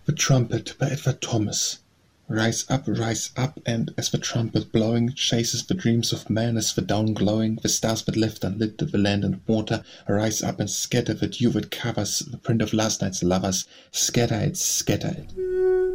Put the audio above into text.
The Trumpet by Edward Thomas. Rise up, and as the trumpet blowing chases the dreams of men, as the dawn glowing, the stars that left unlit the land and water, rise up and scatter the dew that covers the print of last night's lovers. Scatter it, scatter it.